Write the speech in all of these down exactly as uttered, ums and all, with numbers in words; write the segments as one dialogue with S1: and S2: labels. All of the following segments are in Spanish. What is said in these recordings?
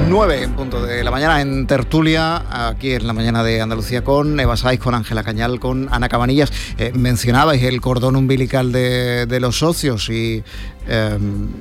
S1: nueve en punto de la mañana en tertulia, aquí en la mañana de Andalucía, con Eva Saiz, con Ángela Cañal, con Ana Cabanillas. Eh, mencionabais el cordón umbilical de, de los socios y eh,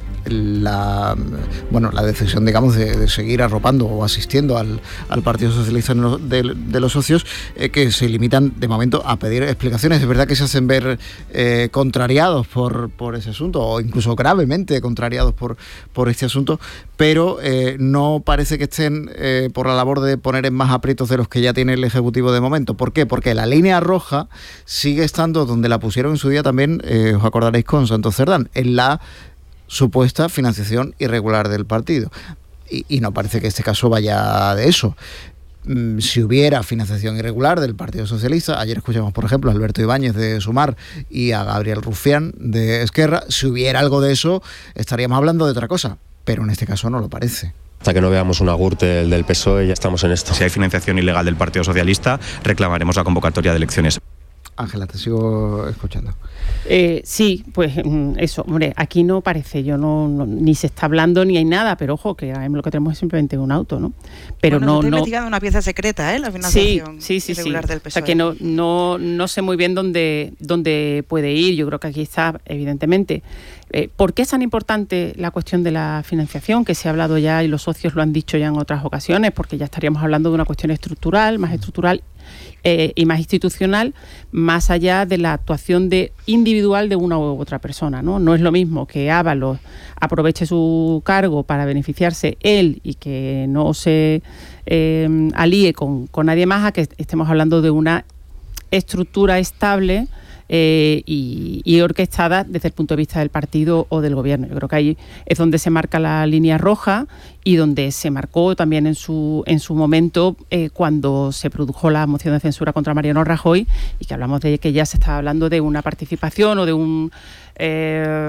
S1: la bueno la decisión, digamos, de, de seguir arropando o asistiendo al, al Partido Socialista de, de los socios, eh, que se limitan de momento a pedir explicaciones. Es verdad que se hacen ver eh, contrariados por, por ese asunto, o incluso gravemente contrariados por, por este asunto, pero eh, no parece que estén eh, por la labor de poner en más aprietos de los que ya tiene el Ejecutivo de momento. ¿Por qué? Porque la línea roja sigue estando donde la pusieron en su día también, eh, os acordaréis, con Santos Cerdán, en la supuesta financiación irregular del partido. Y, y no parece que este caso vaya de eso. Mm, si hubiera financiación irregular del Partido Socialista, ayer escuchamos, por ejemplo, a Alberto Ibáñez de Sumar y a Gabriel Rufián de Esquerra, si hubiera algo de eso, estaríamos hablando de otra cosa. Pero en este caso no lo parece.
S2: Hasta que no veamos un agurte del, del P S O E, ya estamos en esto.
S3: Si hay financiación ilegal del Partido Socialista, reclamaremos la convocatoria de elecciones.
S1: Ángela, te sigo escuchando.
S4: Eh, sí, pues eso, hombre, aquí no parece, yo no, no ni se está hablando ni hay nada, pero ojo, que lo que tenemos es simplemente un auto, ¿no? Pero
S5: bueno,
S4: no,
S5: se está
S4: no
S5: investigando una pieza secreta, ¿eh? La financiación
S4: sí, sí, sí,
S5: irregular
S4: sí.
S5: del P S O E.
S4: O sea que no, no, no sé muy bien dónde, dónde puede ir. Yo creo que aquí está, evidentemente. Eh, ¿Por qué es tan importante la cuestión de la financiación? Que se ha hablado ya y los socios lo han dicho ya en otras ocasiones, porque ya estaríamos hablando de una cuestión estructural, más estructural eh, y más institucional, más allá de la actuación de individual de una u otra persona, ¿no? No es lo mismo que Ábalos aproveche su cargo para beneficiarse él y que no se eh, alíe con, con nadie más, a que estemos hablando de una estructura estable Eh, y, y orquestada desde el punto de vista del partido o del gobierno. Yo creo que ahí es donde se marca la línea roja y donde se marcó también en su en su momento eh, cuando se produjo la moción de censura contra Mariano Rajoy, y que hablamos de que ya se estaba hablando de una participación o de un eh,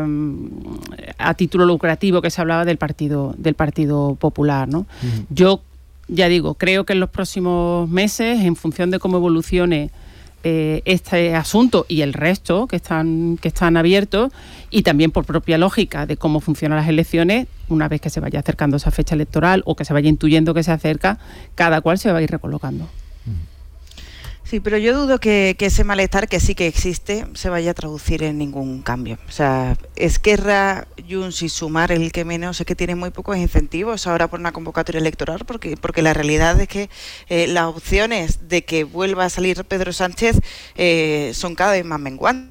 S4: a título lucrativo que se hablaba del partido del Partido Popular, ¿no? Uh-huh. Yo ya digo, creo que en los próximos meses, en función de cómo evolucione Eh, este asunto y el resto que están que están abiertos, y también por propia lógica de cómo funcionan las elecciones, una vez que se vaya acercando esa fecha electoral o que se vaya intuyendo que se acerca, cada cual se va a ir recolocando.
S5: Sí, pero yo dudo que, que ese malestar, que sí que existe, se vaya a traducir en ningún cambio. O sea, Esquerra, Junts y Sumar, el que menos, es que tiene muy pocos incentivos ahora por una convocatoria electoral, porque porque la realidad es que eh, las opciones de que vuelva a salir Pedro Sánchez eh, son cada vez más menguantes.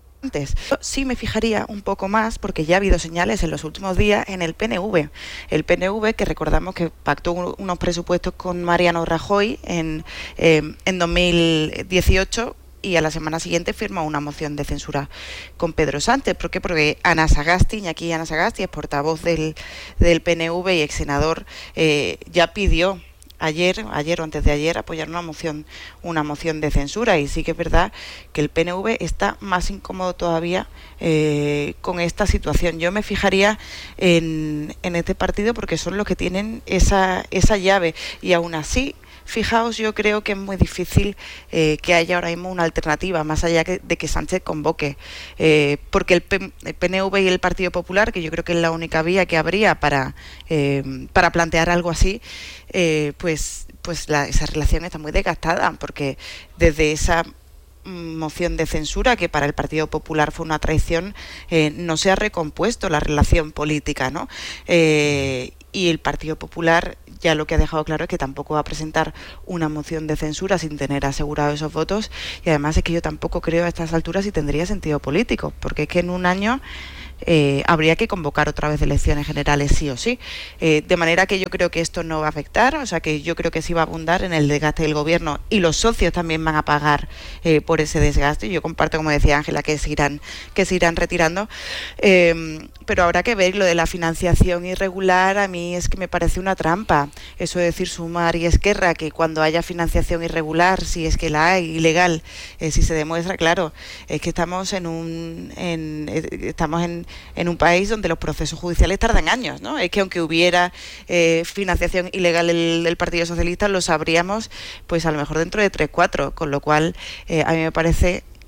S5: Yo sí me fijaría un poco más, porque ya ha habido señales en los últimos días en el P N V. El P N V, que recordamos que pactó unos presupuestos con Mariano Rajoy en, eh, en dos mil dieciocho, y a la semana siguiente firmó una moción de censura con Pedro Sánchez. ¿Por qué? Porque Ana Sagasti, y aquí Ana Sagasti es portavoz del, del P N V y ex senador, eh, ya pidió ayer, ayer o antes de ayer, apoyar una moción, una moción de censura. Y sí que es verdad que el P N V está más incómodo todavía eh, con esta situación. Yo me fijaría en, en este partido, porque son los que tienen esa, esa llave, y aún así, fijaos, yo creo que es muy difícil eh, que haya ahora mismo una alternativa, más allá que, de que Sánchez convoque, eh, porque el, P, el P N V y el Partido Popular, que yo creo que es la única vía que habría para, eh, para plantear algo así, eh, pues, pues la, esa relación está muy desgastada, porque desde esa moción de censura, que para el Partido Popular fue una traición, eh, no se ha recompuesto la relación política, ¿no? Eh, y el Partido Popular ya lo que ha dejado claro es que tampoco va a presentar una moción de censura sin tener asegurados esos votos, y además es que yo tampoco creo a estas alturas si tendría sentido político, porque es que en un año eh, habría que convocar otra vez elecciones generales sí o sí, eh, de manera que yo creo que esto no va a afectar, o sea que yo creo que sí va a abundar en el desgaste del gobierno, y los socios también van a pagar eh, por ese desgaste. Yo comparto, como decía Ángela, que se irán que se irán retirando, eh, pero habrá que ver lo de la financiación irregular. A mí es que me parece una trampa eso de decir Sumar y Esquerra que cuando haya financiación irregular, si es que la hay, ilegal, eh, si se demuestra, claro, es que estamos en un en, estamos en, en un país donde los procesos judiciales tardan años, ¿no? Es que aunque hubiera eh, financiación ilegal del, del Partido Socialista, lo sabríamos pues a lo mejor dentro de tres, cuatro, con lo cual eh, a mí me parece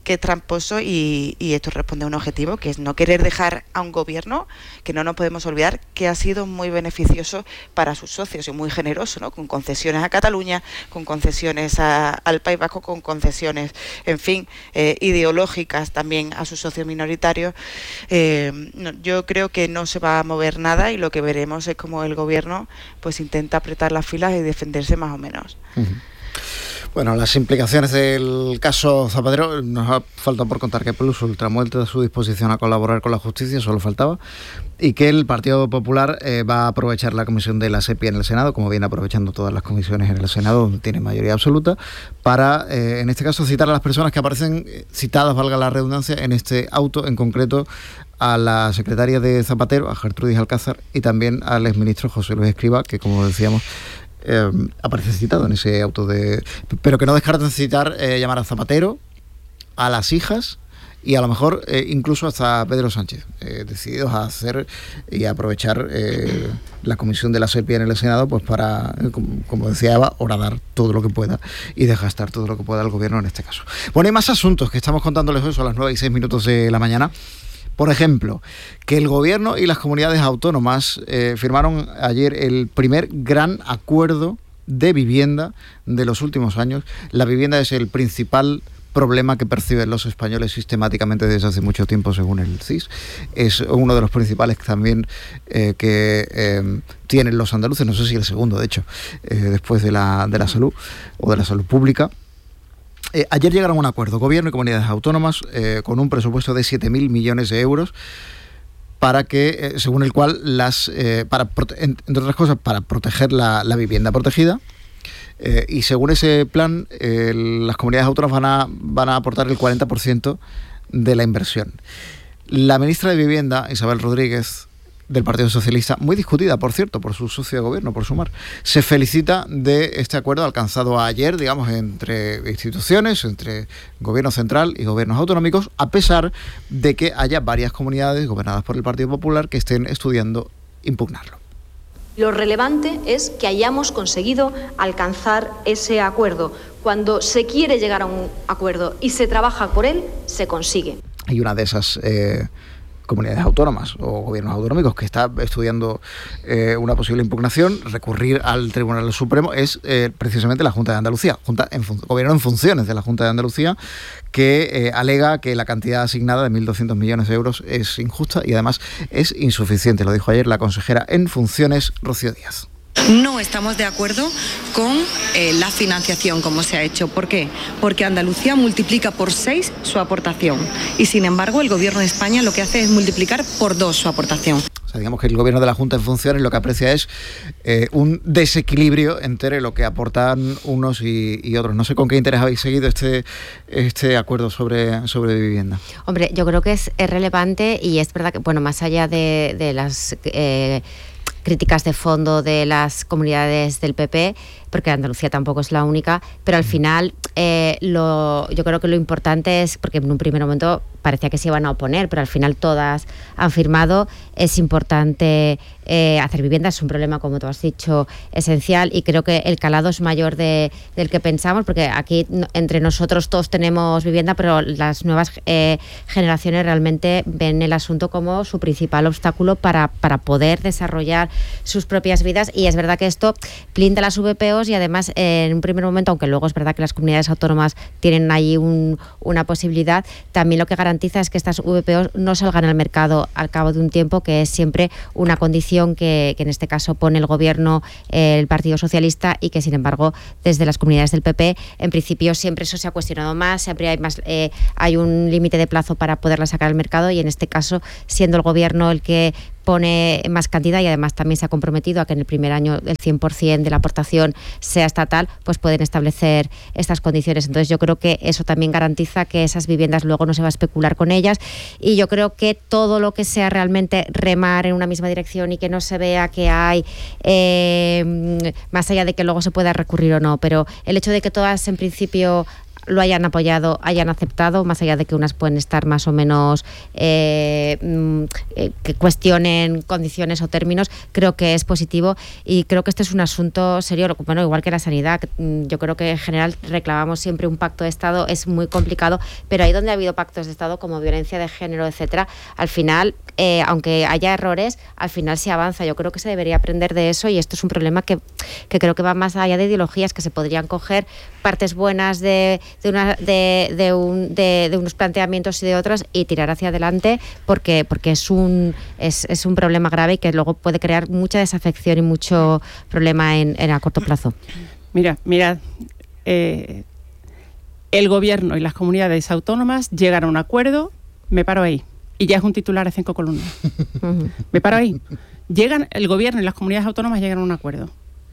S5: que es tramposo y, y esto responde a un objetivo, que es no querer dejar a un gobierno que no nos podemos olvidar que ha sido muy beneficioso para sus socios y muy generoso, ¿no? Con concesiones a Cataluña, con concesiones a, al País Vasco, con concesiones, en fin, eh, ideológicas también a sus socios minoritarios. Eh, no, yo creo que no se va a mover nada y lo que veremos es cómo el gobierno pues intenta apretar las filas y defenderse más o menos.
S1: Uh-huh. Bueno, las implicaciones del caso Zapatero, nos ha faltado por contar que Plus Ultramuerte da su disposición a colaborar con la justicia, solo faltaba, y que el Partido Popular eh, va a aprovechar la comisión de la SEPI en el Senado, como viene aprovechando todas las comisiones en el Senado, donde tiene mayoría absoluta, para, eh, en este caso, citar a las personas que aparecen eh, citadas, valga la redundancia, en este auto, en concreto a la secretaria de Zapatero, a Gertrudis Alcázar, y también al exministro José Luis Escrivá, que, como decíamos, Eh, aparece citado en ese auto de... Pero que no descarten citar, eh, llamar a Zapatero, a las hijas y a lo mejor eh, incluso hasta Pedro Sánchez, eh, decididos a hacer y a aprovechar eh, la comisión de la SEPI en el Senado, pues para, eh, como, como decía Eva, horadar todo lo que pueda y desgastar todo lo que pueda el gobierno en este caso. Bueno, hay más asuntos que estamos contándoles hoy, son las nueve y seis minutos de la mañana. Por ejemplo, que el gobierno y las comunidades autónomas eh, firmaron ayer el primer gran acuerdo de vivienda de los últimos años. La vivienda es el principal problema que perciben los españoles sistemáticamente desde hace mucho tiempo, según el C I S. Es uno de los principales también eh, que eh, tienen los andaluces, no sé si el segundo, de hecho, eh, después de la, de la salud o de la salud pública. Eh, ayer llegaron a un acuerdo, gobierno y comunidades autónomas, eh, con un presupuesto de siete mil millones de euros, para que, eh, según el cual, las, eh, para prote- entre otras cosas, para proteger la, la vivienda protegida. Eh, y según ese plan, eh, las comunidades autónomas van a, van a aportar el cuarenta por ciento de la inversión. La ministra de Vivienda, Isabel Rodríguez, del Partido Socialista, muy discutida, por cierto, por su socio de gobierno, por Sumar, se felicita de este acuerdo alcanzado ayer, digamos, entre instituciones, entre gobierno central y gobiernos autonómicos, a pesar de que haya varias comunidades gobernadas por el Partido Popular que estén estudiando impugnarlo.
S6: Lo relevante es que hayamos conseguido alcanzar ese acuerdo. Cuando se quiere llegar a un acuerdo y se trabaja por él, se consigue.
S1: Y una de esas eh, comunidades autónomas o gobiernos autonómicos que está estudiando eh, una posible impugnación, recurrir al Tribunal Supremo, es eh, precisamente la Junta de Andalucía, Junta en fun- gobierno en funciones de la Junta de Andalucía, que eh, alega que la cantidad asignada de mil doscientos millones de euros es injusta y además es insuficiente. Lo dijo ayer la consejera en funciones, Rocío Díaz.
S7: No estamos de acuerdo con eh, la financiación como se ha hecho. ¿Por qué? Porque Andalucía multiplica por seis su aportación y, sin embargo, el Gobierno de España lo que hace es multiplicar por dos su aportación.
S1: O sea, digamos que el gobierno de la Junta en funciones lo que aprecia es eh, un desequilibrio entre lo que aportan unos y, y otros. No sé con qué interés habéis seguido este, este acuerdo sobre, sobre vivienda.
S8: Hombre, yo creo que es, es relevante y es verdad que, bueno, más allá de, de las... Eh, críticas de fondo de las comunidades del P P, porque Andalucía tampoco es la única, pero al final eh, lo, yo creo que lo importante es, porque en un primer momento parecía que se iban a oponer, pero al final todas han firmado, es importante eh, hacer vivienda, es un problema, como tú has dicho, esencial, y creo que el calado es mayor de, del que pensamos, porque aquí no, entre nosotros todos tenemos vivienda, pero las nuevas eh, generaciones realmente ven el asunto como su principal obstáculo para, para poder desarrollar sus propias vidas, y es verdad que esto blinda las V P Os y además eh, en un primer momento, aunque luego es verdad que las comunidades autónomas tienen ahí un, una posibilidad, también lo que garantiza es que estas V P Os no salgan al mercado al cabo de un tiempo, que es siempre una condición que, que en este caso pone el gobierno, eh, el Partido Socialista, y que sin embargo desde las comunidades del P P en principio siempre eso se ha cuestionado más, siempre hay más eh, hay un límite de plazo para poderla sacar al mercado, y en este caso siendo el gobierno el que pone más cantidad y además también se ha comprometido a que en el primer año el cien por ciento de la aportación sea estatal, pues pueden establecer estas condiciones. Entonces yo creo que eso también garantiza que esas viviendas luego no se va a especular con ellas, y yo creo que todo lo que sea realmente remar en una misma dirección y que no se vea que hay, eh, más allá de que luego se pueda recurrir o no, pero el hecho de que todas en principio lo hayan apoyado, hayan aceptado, más allá de que unas pueden estar más o menos eh, eh, que cuestionen condiciones o términos. Creo que es positivo y creo que este es un asunto serio, bueno, igual que la sanidad. Yo creo que en general reclamamos siempre un pacto de Estado, es muy complicado, pero ahí donde ha habido pactos de Estado como violencia de género, etcétera, al final, eh, aunque haya errores, al final se avanza. Yo creo que se debería aprender de eso y esto es un problema que, que creo que va más allá de ideologías, que se podrían coger partes buenas de, de, una, de, de, un, de, de unos planteamientos y de otros y tirar hacia adelante porque, porque es, un, es, es un problema grave y que luego puede crear mucha desafección y mucho problema en, en a corto plazo.
S4: Mira, mira, eh, el gobierno y las comunidades autónomas llegan a un acuerdo, me paro ahí, y ya es un titular de cinco columnas. Uh-huh. Me paro ahí. Llegan, el gobierno y las comunidades autónomas llegan a un acuerdo.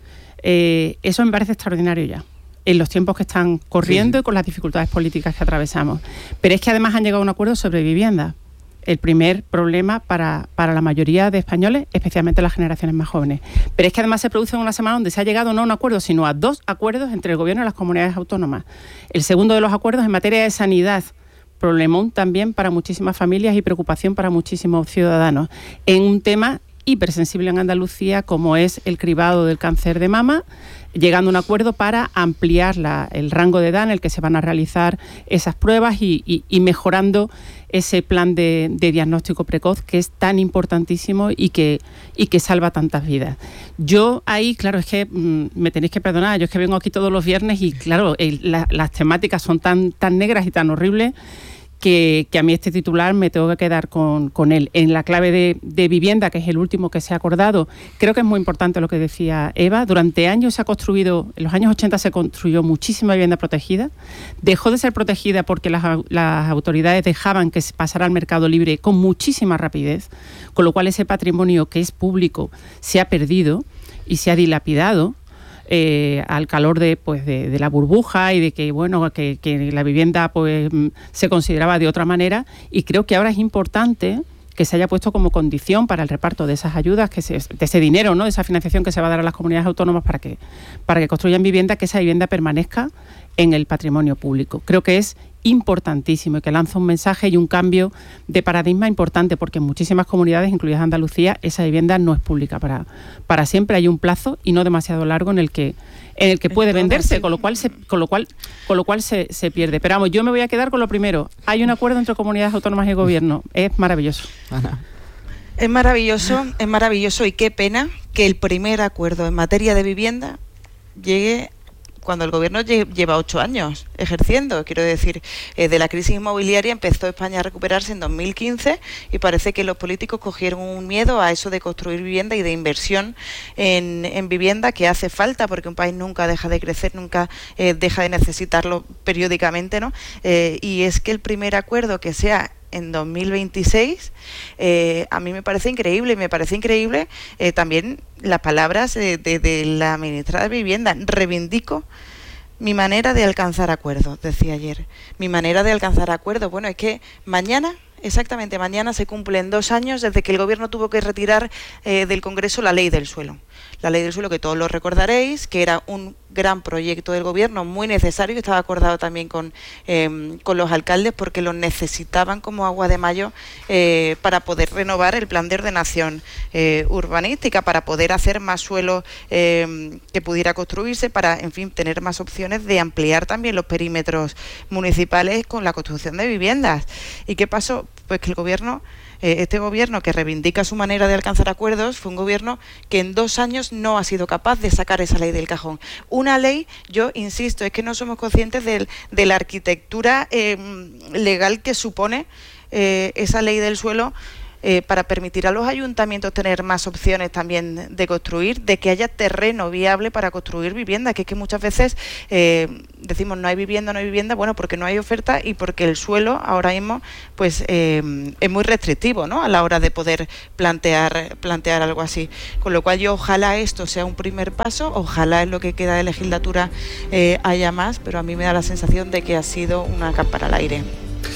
S4: Eh, eso me parece extraordinario ya, en los tiempos que están corriendo sí, sí. y con las dificultades políticas que atravesamos. Pero es que además han llegado a un acuerdo sobre vivienda. El primer problema para, para la mayoría de españoles, especialmente las generaciones más jóvenes. Pero es que además se produce en una semana donde se ha llegado no a un acuerdo, sino a dos acuerdos entre el gobierno y las comunidades autónomas. El segundo de los acuerdos en materia de sanidad, problemón también para muchísimas familias y preocupación para muchísimos ciudadanos, en un tema hipersensible en Andalucía como es el cribado del cáncer de mama, llegando a un acuerdo para ampliar la, el rango de edad en el que se van a realizar esas pruebas y, y, y mejorando ese plan de, de diagnóstico precoz que es tan importantísimo y que, y que salva tantas vidas. Yo ahí, claro, es que mmm, me tenéis que perdonar, yo es que vengo aquí todos los viernes y claro, el, la, las temáticas son tan, tan negras y tan horribles Que, que a mí este titular me tengo que quedar con, con él. En la clave de, de vivienda, que es el último que se ha acordado, creo que es muy importante lo que decía Eva. Durante años se ha construido, en los años ochenta se construyó muchísima vivienda protegida. Dejó de ser protegida porque las, las autoridades dejaban que se pasara al mercado libre con muchísima rapidez, con lo cual ese patrimonio que es público se ha perdido y se ha dilapidado. Eh, al calor de pues de, de la burbuja y de que bueno que, que la vivienda pues se consideraba de otra manera, y creo que ahora es importante que se haya puesto como condición para el reparto de esas ayudas, que se, de ese dinero, ¿no?, de esa financiación que se va a dar a las comunidades autónomas para que para que construyan vivienda, que esa vivienda permanezca en el patrimonio público. Creo que es importantísimo y que lanza un mensaje y un cambio de paradigma importante, porque en muchísimas comunidades, incluidas Andalucía, esa vivienda no es pública para, para siempre. Hay un plazo y no demasiado largo en el que en el que puede venderse, con lo cual se, con lo cual con lo cual se, se pierde. Pero vamos, yo me voy a quedar con lo primero. Hay un acuerdo entre comunidades autónomas y gobierno. Es maravilloso. Ana.
S5: Es maravilloso, es maravilloso y qué pena que el primer acuerdo en materia de vivienda llegue cuando el gobierno lleva ocho años ejerciendo. Quiero decir, eh, de la crisis inmobiliaria empezó España a recuperarse en dos mil quince y parece que los políticos cogieron un miedo a eso de construir vivienda y de inversión en, en vivienda, que hace falta porque un país nunca deja de crecer, nunca eh, deja de necesitarlo periódicamente, ¿no? Eh, y es que el primer acuerdo que sea en dos mil veintiséis, eh, a mí me parece increíble, me parece increíble eh, también las palabras eh, de, de la ministra de Vivienda. Reivindico mi manera de alcanzar acuerdos, decía ayer. Mi manera de alcanzar acuerdos. Bueno, es que mañana, exactamente mañana, se cumplen dos años desde que el gobierno tuvo que retirar eh, del Congreso la ley del suelo. La ley del suelo, que todos lo recordaréis, que era un gran proyecto del gobierno, muy necesario, que estaba acordado también con, eh, con los alcaldes porque lo necesitaban como agua de mayo eh, para poder renovar el plan de ordenación eh, urbanística, para poder hacer más suelo eh, que pudiera construirse, para, en fin, tener más opciones de ampliar también los perímetros municipales con la construcción de viviendas. ¿Y qué pasó? Pues que el gobierno... Este gobierno, que reivindica su manera de alcanzar acuerdos, fue un gobierno que en dos años no ha sido capaz de sacar esa ley del cajón. Una ley, yo insisto, es que no somos conscientes de, de la arquitectura eh, legal que supone eh, esa ley del suelo, Eh, para permitir a los ayuntamientos tener más opciones también de construir, de que haya terreno viable para construir vivienda, que es que muchas veces eh, decimos no hay vivienda, no hay vivienda, bueno, porque no hay oferta y porque el suelo ahora mismo pues eh, es muy restrictivo, ¿no?, a la hora de poder plantear, plantear algo así. Con lo cual yo ojalá esto sea un primer paso, ojalá en lo que queda de legislatura eh, haya más, pero a mí me da la sensación de que ha sido una cámpara al aire.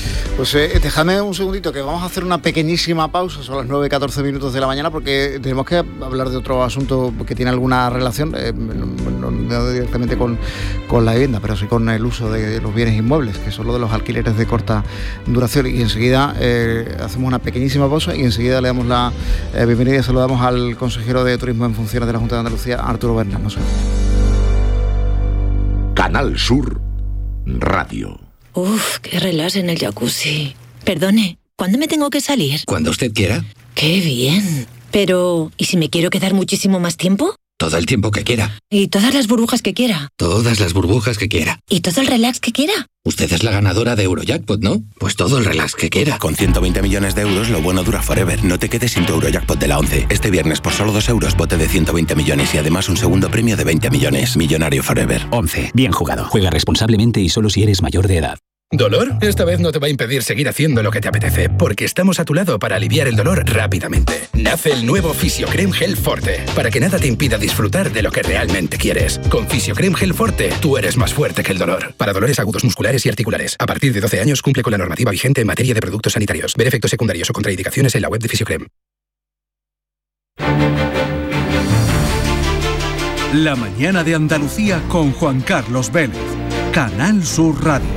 S1: Pues eh, déjame un segundito, que vamos a hacer una pequeñísima pausa, son las nueve y catorce minutos de la mañana, porque tenemos que hablar de otro asunto que tiene alguna relación, eh, no, no directamente con, con la vivienda, pero sí con el uso de los bienes inmuebles, que son lo de los alquileres de corta duración. Y enseguida eh, hacemos una pequeñísima pausa y enseguida le damos la eh, bienvenida y saludamos al consejero de Turismo en funciones de la Junta de Andalucía, Arturo Bernal. No sé.
S9: Canal Sur Radio.
S10: Uf, qué relax en el jacuzzi. Perdone, ¿cuándo me tengo que salir?
S11: Cuando usted quiera.
S10: ¡Qué bien! Pero, ¿y si me quiero quedar muchísimo más tiempo?
S11: Todo el tiempo que quiera.
S10: ¿Y todas las burbujas que quiera?
S11: Todas las burbujas que quiera.
S10: ¿Y todo el relax que quiera?
S11: Usted es la ganadora de Eurojackpot, ¿no? Pues todo el relax que quiera.
S12: Con ciento veinte millones de euros, lo bueno dura forever. No te quedes sin tu Eurojackpot de la once. Este viernes, por solo dos euros, bote de ciento veinte millones y además un segundo premio de veinte millones. Millonario forever.
S13: once. Bien jugado. Juega responsablemente y solo si eres mayor de edad.
S14: ¿Dolor? Esta vez no te va a impedir seguir haciendo lo que te apetece, porque estamos a tu lado para aliviar el dolor rápidamente. Nace el nuevo Fisiocrem Gel Forte, para que nada te impida disfrutar de lo que realmente quieres. Con Fisiocrem Gel Forte, tú eres más fuerte que el dolor. Para dolores agudos musculares y articulares. A partir de doce años cumple con la normativa vigente en materia de productos sanitarios. Ver efectos secundarios o contraindicaciones en la web de Fisiocrem.
S15: La mañana de Andalucía con Juan Carlos Vélez. Canal Sur Radio.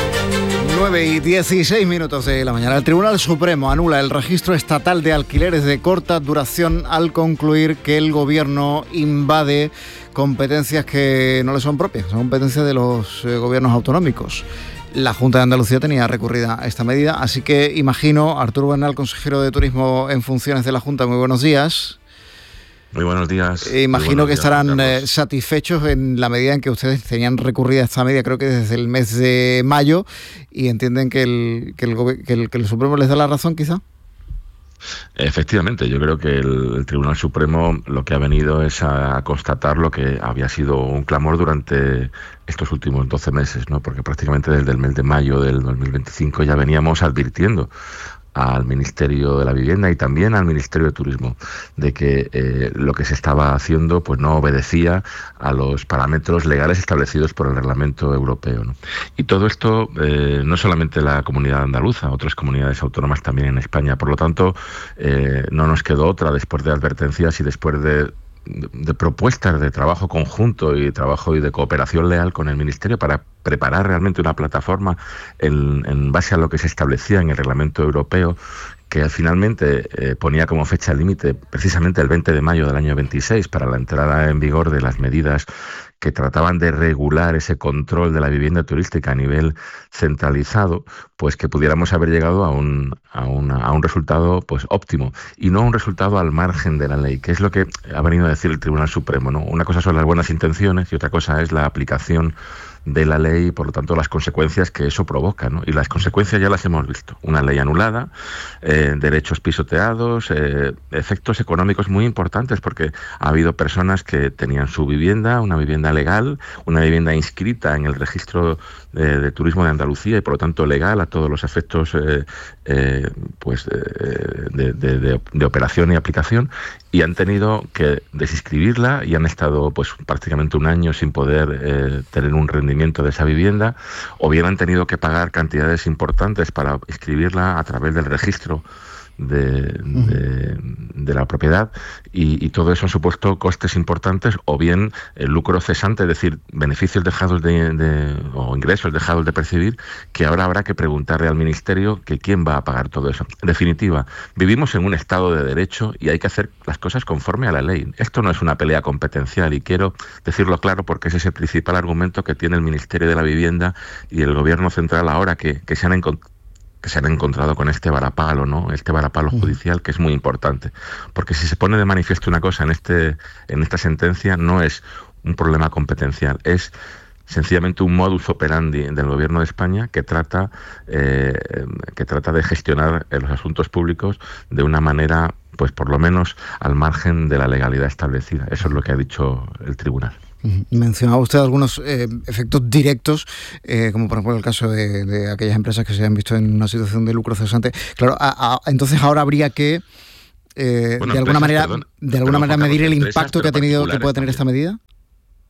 S1: nueve y dieciséis minutos de la mañana. El Tribunal Supremo anula el registro estatal de alquileres de corta duración al concluir que el Gobierno invade competencias que no le son propias, son competencias de los eh, gobiernos autonómicos. La Junta de Andalucía tenía recurrida a esta medida, así que imagino, Arturo Bernal, consejero de Turismo en funciones de la Junta, muy buenos días.
S16: Muy buenos días.
S1: Eh, imagino
S16: buenos
S1: que
S16: días,
S1: estarán eh, satisfechos en la medida en que ustedes tenían recurrida esta medida, creo que desde el mes de mayo, y entienden que el, que el, que el, que el Supremo les da la razón, quizá.
S16: Efectivamente, yo creo que el, el Tribunal Supremo lo que ha venido es a, a constatar lo que había sido un clamor durante estos últimos doce meses, ¿no? Porque prácticamente desde el mes de mayo del dos mil veinticinco ya veníamos advirtiendo al Ministerio de la Vivienda y también al Ministerio de Turismo de que eh, lo que se estaba haciendo pues no obedecía a los parámetros legales establecidos por el Reglamento Europeo, ¿no? Y todo esto eh, no solamente la comunidad andaluza, otras comunidades autónomas también en España. Por lo tanto, eh, no nos quedó otra después de advertencias y después de de propuestas de trabajo conjunto y de trabajo y de cooperación leal con el Ministerio para preparar realmente una plataforma en, en base a lo que se establecía en el Reglamento Europeo, que finalmente eh, ponía como fecha límite precisamente el veinte de mayo del año veintiséis para la entrada en vigor de las medidas que trataban de regular ese control de la vivienda turística a nivel centralizado, pues que pudiéramos haber llegado a un, a una, a un resultado pues óptimo y no un resultado al margen de la ley, que es lo que ha venido a decir el Tribunal Supremo, ¿no? Una cosa son las buenas intenciones y otra cosa es la aplicación de la ley y por lo tanto las consecuencias que eso provoca, ¿no? Y las consecuencias ya las hemos visto. Una ley anulada, eh, derechos pisoteados, eh, efectos económicos muy importantes porque ha habido personas que tenían su vivienda, una vivienda legal, una vivienda inscrita en el registro de, de turismo de Andalucía y por lo tanto legal a todos los efectos eh, eh, pues eh, de, de, de, de operación y aplicación, y han tenido que desinscribirla y han estado pues prácticamente un año sin poder eh, tener un rendimiento de esa vivienda, o bien han tenido que pagar cantidades importantes para inscribirla a través del registro de, de, de la propiedad y, y todo eso ha supuesto costes importantes, o bien el lucro cesante, es decir, beneficios dejados de, de o ingresos dejados de percibir, que ahora habrá que preguntarle al Ministerio que quién va a pagar todo eso. En definitiva, vivimos en un Estado de Derecho y hay que hacer las cosas conforme a la ley. Esto no es una pelea competencial y quiero decirlo claro porque ese es el principal argumento que tiene el Ministerio de la Vivienda y el Gobierno Central ahora que, que se han encontrado que se han encontrado con este varapalo, ¿no? Este varapalo judicial que es muy importante, porque si se pone de manifiesto una cosa en este en esta sentencia no es un problema competencial, es sencillamente un modus operandi del Gobierno de España que trata eh, que trata de gestionar los asuntos públicos de una manera, pues por lo menos al margen de la legalidad establecida. Eso es lo que ha dicho el tribunal.
S1: Mencionaba usted algunos eh, efectos directos, eh, como por ejemplo el caso de, de aquellas empresas que se han visto en una situación de lucro cesante. Claro, a, a, entonces ahora habría que eh, bueno, de alguna empresas, manera, perdón, de alguna perdón, manera medir el impacto que ha tenido, que puede tener esta medida.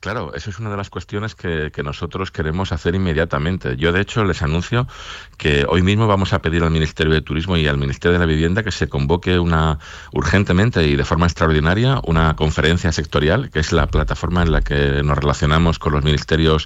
S16: Claro, eso es una de las cuestiones que, que nosotros queremos hacer inmediatamente. Yo, de hecho, les anuncio que hoy mismo vamos a pedir al Ministerio de Turismo y al Ministerio de la Vivienda que se convoque una urgentemente y de forma extraordinaria una conferencia sectorial, que es la plataforma en la que nos relacionamos con los ministerios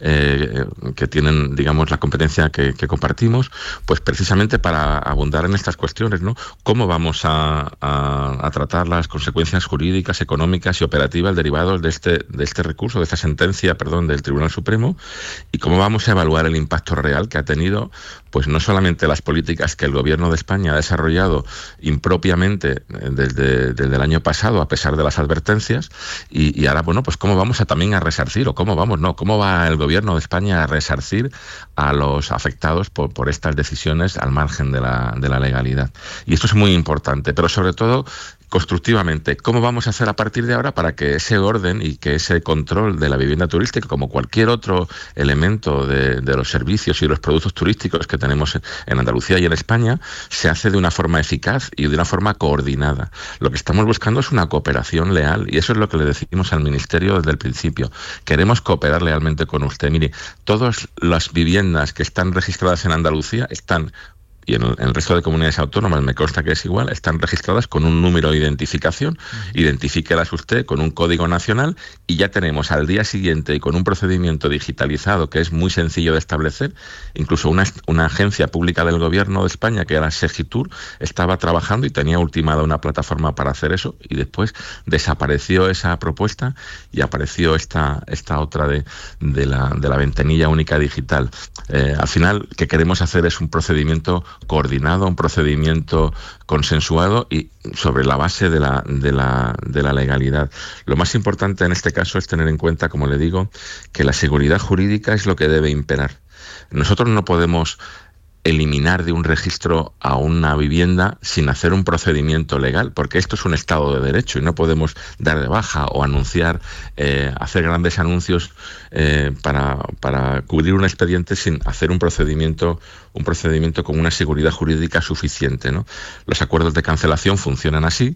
S16: eh, que tienen, digamos, la competencia que, que compartimos, pues precisamente para abundar en estas cuestiones, ¿no? ¿Cómo vamos a, a, a tratar las consecuencias jurídicas, económicas y operativas derivadas de este, de este recurso, de esta sentencia, perdón, del Tribunal Supremo, y cómo vamos a evaluar el impacto real que ha tenido, pues no solamente las políticas que el Gobierno de España ha desarrollado impropiamente desde, desde el año pasado, a pesar de las advertencias, y, y ahora, bueno, pues cómo vamos a también a resarcir, o cómo vamos, no, cómo va el Gobierno de España a resarcir a los afectados por, por estas decisiones al margen de la, de la legalidad. Y esto es muy importante, pero sobre todo constructivamente, ¿cómo vamos a hacer a partir de ahora para que ese orden y que ese control de la vivienda turística, como cualquier otro elemento de, de los servicios y los productos turísticos que tenemos en Andalucía y en España, se hace de una forma eficaz y de una forma coordinada? Lo que estamos buscando es una cooperación leal, y eso es lo que le decimos al Ministerio desde el principio. Queremos cooperar lealmente con usted. Mire, todas las viviendas que están registradas en Andalucía están, y en el, en el resto de comunidades autónomas me consta que es igual, están registradas con un número de identificación. Uh-huh. Identifíquelas usted con un código nacional y ya tenemos al día siguiente, y con un procedimiento digitalizado que es muy sencillo de establecer, incluso una, una agencia pública del Gobierno de España, que era Segitur, estaba trabajando y tenía ultimada una plataforma para hacer eso, y después desapareció esa propuesta y apareció esta, esta otra de, de, la, de la ventanilla única digital. Eh, al final, lo que queremos hacer es un procedimiento coordinado, un procedimiento consensuado y sobre la base de la, de la, de la legalidad. Lo más importante en este caso es tener en cuenta, como le digo, que la seguridad jurídica es lo que debe imperar. Nosotros no podemos eliminar de un registro a una vivienda sin hacer un procedimiento legal, porque esto es un Estado de Derecho y no podemos dar de baja o anunciar, eh, hacer grandes anuncios eh, para, para cubrir un expediente sin hacer un procedimiento un procedimiento con una seguridad jurídica suficiente, ¿no? Los acuerdos de cancelación funcionan así,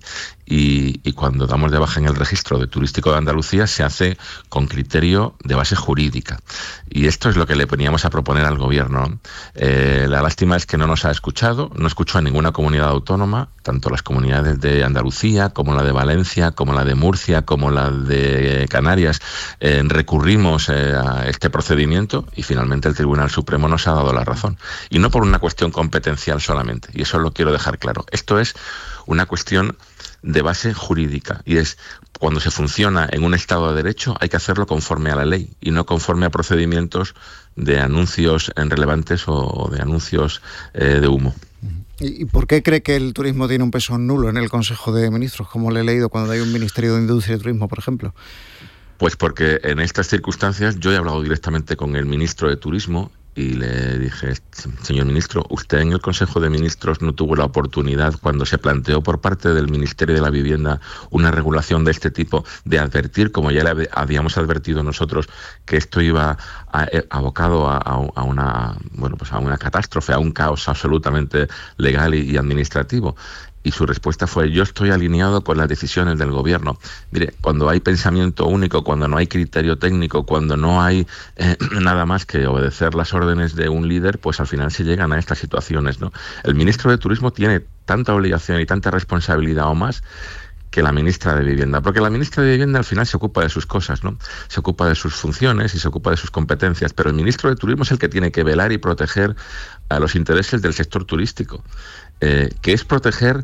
S16: y, y cuando damos de baja en el registro de turístico de Andalucía se hace con criterio de base jurídica, y esto es lo que le veníamos a proponer al Gobierno. Eh, la lástima es que no nos ha escuchado, no escuchó a ninguna comunidad autónoma, tanto las comunidades de Andalucía como la de Valencia, como la de Murcia, como la de Canarias. Eh, recurrimos eh, a este procedimiento y finalmente el Tribunal Supremo nos ha dado la razón. Y no por una cuestión competencial solamente, y eso lo quiero dejar claro. Esto es una cuestión de base jurídica, y es cuando se funciona en un Estado de Derecho hay que hacerlo conforme a la ley y no conforme a procedimientos de anuncios irrelevantes o, o de anuncios eh, de humo.
S1: ¿Y por qué cree que el turismo tiene un peso nulo en el Consejo de Ministros, como le he leído cuando hay un Ministerio de Industria y Turismo, por ejemplo?
S16: Pues porque en estas circunstancias yo he hablado directamente con el ministro de Turismo y le dije, señor ministro, usted en el Consejo de Ministros no tuvo la oportunidad, cuando se planteó por parte del Ministerio de la Vivienda una regulación de este tipo, de advertir, como ya le habíamos advertido nosotros, que esto iba a, abocado a, a una, bueno, pues a una catástrofe, a un caos absolutamente legal y, y administrativo. Y su respuesta fue, yo estoy alineado con las decisiones del Gobierno. Mire, cuando hay pensamiento único, cuando no hay criterio técnico, cuando no hay eh, nada más que obedecer las órdenes de un líder, pues al final se llegan a estas situaciones, ¿no? El ministro de Turismo tiene tanta obligación y tanta responsabilidad o más que la ministra de Vivienda, porque la ministra de Vivienda al final se ocupa de sus cosas, ¿no? Se ocupa de sus funciones y se ocupa de sus competencias, pero el ministro de Turismo es el que tiene que velar y proteger a los intereses del sector turístico, eh, que es proteger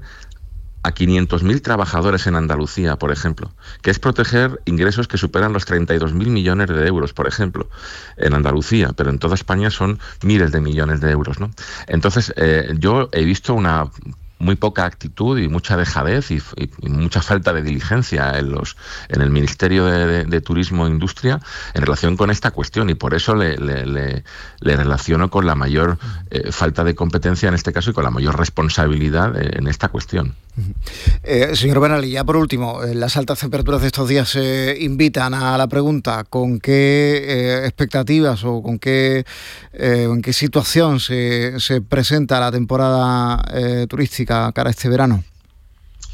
S16: a quinientos mil trabajadores en Andalucía, por ejemplo, que es proteger ingresos que superan los treinta y dos mil millones de euros, por ejemplo, en Andalucía, pero en toda España son miles de millones de euros, ¿no? Entonces, eh, yo he visto una muy poca actitud y mucha dejadez y, y, y mucha falta de diligencia en los en el Ministerio de, de, de Turismo e Industria en relación con esta cuestión, y por eso le, le, le, le relaciono con la mayor eh, falta de competencia en este caso y con la mayor responsabilidad en esta cuestión.
S1: Eh, señor Benalí, ya por último, eh, las altas temperaturas de estos días eh, invitan a la pregunta: ¿con qué eh, expectativas o con qué eh, en qué situación se, se presenta la temporada eh, turística cara a este verano?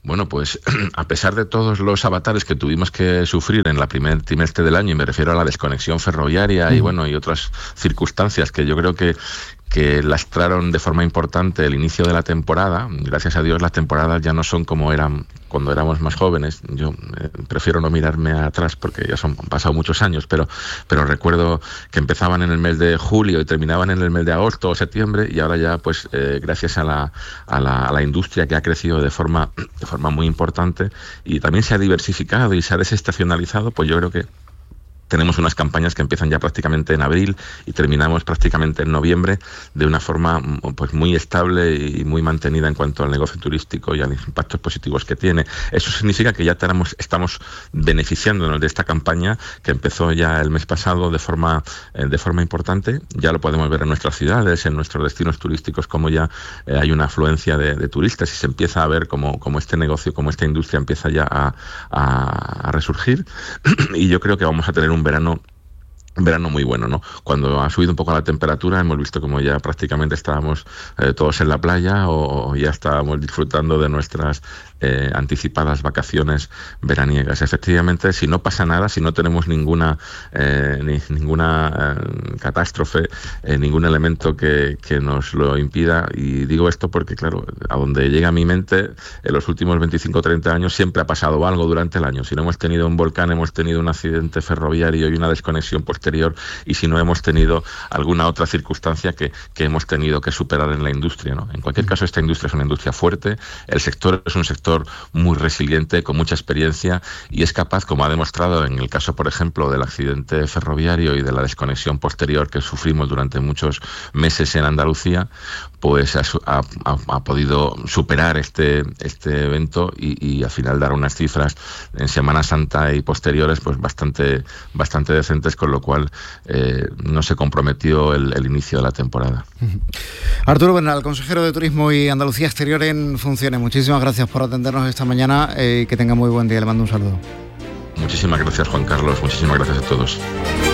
S16: Bueno, pues a pesar de todos los avatares que tuvimos que sufrir en la primer trimestre del año, y me refiero a la desconexión ferroviaria y bueno, y otras circunstancias que yo creo que que lastraron de forma importante el inicio de la temporada. Gracias a Dios las temporadas ya no son como eran cuando éramos más jóvenes. Yo eh, prefiero no mirarme atrás porque ya son, han pasado muchos años, pero, pero recuerdo que empezaban en el mes de julio y terminaban en el mes de agosto o septiembre, y ahora ya pues eh, gracias a la, a, la, a la industria que ha crecido de forma, de forma muy importante y también se ha diversificado y se ha desestacionalizado, pues yo creo que tenemos unas campañas que empiezan ya prácticamente en abril y terminamos prácticamente en noviembre de una forma pues muy estable y muy mantenida en cuanto al negocio turístico y a los impactos positivos que tiene. Eso significa que ya tenemos, estamos beneficiándonos de esta campaña que empezó ya el mes pasado de forma, eh, de forma importante. Ya lo podemos ver en nuestras ciudades, en nuestros destinos turísticos, como ya eh, hay una afluencia de, de turistas y se empieza a ver como, como este negocio, como esta industria empieza ya a, a, a resurgir. Y yo creo que vamos a tener un verano un verano muy bueno, ¿no? Cuando ha subido un poco la temperatura hemos visto como ya prácticamente estábamos eh, todos en la playa o, o ya estábamos disfrutando de nuestras eh, anticipadas vacaciones veraniegas. Efectivamente, si no pasa nada, si no tenemos ninguna eh, ni, ninguna eh, catástrofe, eh, ningún elemento que, que nos lo impida, y digo esto porque, claro, a donde llega mi mente, en los últimos veinticinco o treinta años siempre ha pasado algo durante el año. Si no hemos tenido un volcán, hemos tenido un accidente ferroviario y una desconexión posterior, y si no hemos tenido alguna otra circunstancia que, que hemos tenido que superar en la industria, ¿no? En cualquier caso, esta industria es una industria fuerte, el sector es un sector muy resiliente, con mucha experiencia, y es capaz, como ha demostrado en el caso, por ejemplo, del accidente ferroviario y de la desconexión posterior que sufrimos durante muchos meses en Andalucía, pues ha, ha, ha podido superar este, este evento y, y al final dar unas cifras en Semana Santa y posteriores pues bastante, bastante decentes, con lo cual eh, no se comprometió el, el inicio de la temporada.
S1: Arturo Bernal, consejero de Turismo y Andalucía Exterior en funciones, muchísimas gracias por atendernos esta mañana y eh, que tenga muy buen día. Le mando un saludo.
S16: Muchísimas gracias, Juan Carlos, muchísimas gracias a todos.